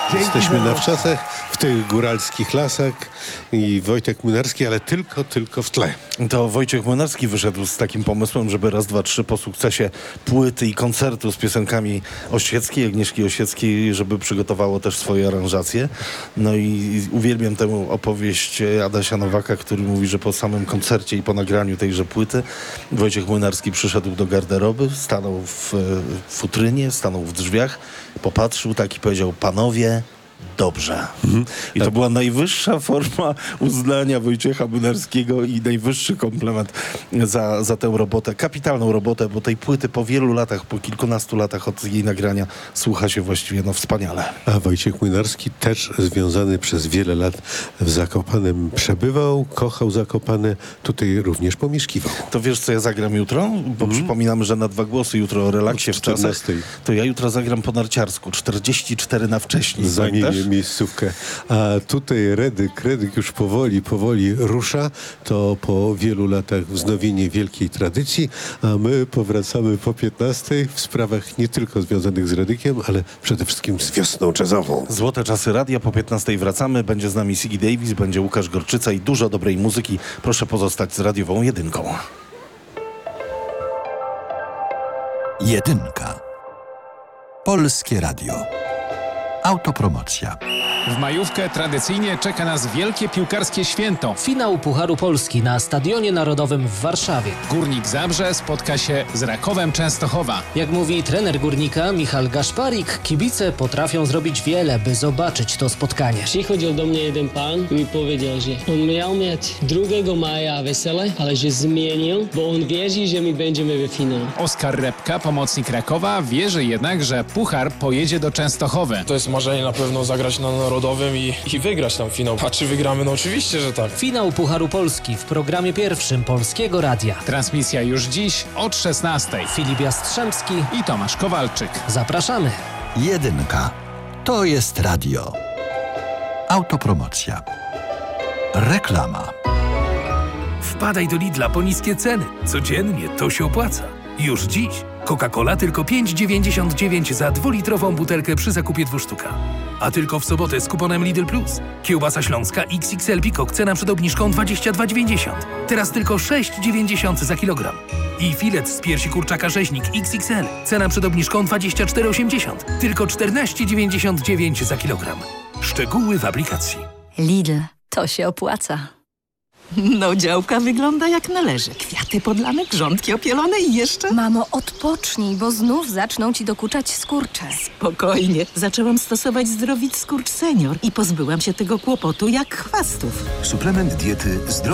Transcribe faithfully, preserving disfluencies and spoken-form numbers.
Jesteśmy na wczasach, w tych góralskich lasach i Wojtek Młynarski, ale tylko, tylko w tle. To Wojciech Młynarski wyszedł z takim pomysłem, żeby raz, dwa, trzy po sukcesie płyty i koncertu z piosenkami Osieckiej, Agnieszki Osieckiej, żeby przygotowało też swoje aranżacje. No i uwielbiam tę opowieść Adasia Nowaka, który mówi, że po samym koncercie i po nagraniu tejże płyty Wojciech Młynarski przyszedł do garderoby, stanął w futrynie, stanął w drzwiach, popatrzył tak i powiedział: panowie, dobrze. Mhm. I to była najwyższa forma uznania Wojciecha Młynarskiego i najwyższy komplement za, za tę robotę. Kapitalną robotę, bo tej płyty po wielu latach, po kilkunastu latach od jej nagrania słucha się właściwie no wspaniale. A Wojciech Młynarski też związany przez wiele lat w Zakopanem przebywał, kochał Zakopane, tutaj również pomieszkiwał. To wiesz, co ja zagram jutro? Bo mm. przypominamy, że na dwa głosy jutro o relaksie w czasach. To ja jutro zagram po narciarsku. czterdzieści cztery na wcześniej. Zamienię miejscówkę. A tutaj Redyk, Redyk już powoli, powoli rusza. To po wielu latach wznowienie wielkiej tradycji, a my powracamy po piętnastej w sprawach nie tylko związanych z Redykiem, ale przede wszystkim z wiosną jazzową. Złote czasy radia, po piętnastej wracamy. Będzie z nami Siggy Davis, będzie Łukasz Gorczyca i dużo dobrej muzyki. Proszę pozostać z radiową jedynką. Jedynka. Polskie Radio. Autopromocja. W majówkę tradycyjnie czeka nas wielkie piłkarskie święto. Finał Pucharu Polski na Stadionie Narodowym w Warszawie. Górnik Zabrze spotka się z Rakowem Częstochowa. Jak mówi trener Górnika Michal Gaszparik, kibice potrafią zrobić wiele, by zobaczyć to spotkanie. Przychodził do mnie jeden pan i mi powiedział, że on miał mieć drugiego maja wesele, ale że zmienił, bo on wierzy, że my będziemy w finale. Oskar Repka, pomocnik Rakowa, wierzy jednak, że Puchar pojedzie do Częstochowy. To jest marzenie na pewno zagrać na Narodowym i, i wygrać tam finał. A czy wygramy? No oczywiście, że tak. Finał Pucharu Polski w programie pierwszym Polskiego Radia. Transmisja już dziś od szesnastej. Filip Jastrzębski i Tomasz Kowalczyk. Zapraszamy. Jedynka. To jest radio. Autopromocja. Reklama. Wpadaj do Lidla po niskie ceny. Codziennie to się opłaca. Już dziś. Coca-Cola tylko pięć dziewięćdziesiąt dziewięć za dwulitrową butelkę przy zakupie dwóch sztuka. A tylko w sobotę z kuponem Lidl Plus. Kiełbasa śląska X X L Peacock, cena przed obniżką dwadzieścia dwa dziewięćdziesiąt. Teraz tylko sześć dziewięćdziesiąt za kilogram. I filet z piersi kurczaka rzeźnik X X L, cena przed obniżką dwadzieścia cztery osiemdziesiąt. Tylko czternaście dziewięćdziesiąt dziewięć za kilogram. Szczegóły w aplikacji. Lidl, to się opłaca. No, działka wygląda jak należy. Kwiaty podlane, grządki opielone i jeszcze... Mamo, odpocznij, bo znów zaczną ci dokuczać skurcze. Spokojnie. Zaczęłam stosować Zdrowit Skurcz Senior i pozbyłam się tego kłopotu jak chwastów. Suplement diety Zdrowit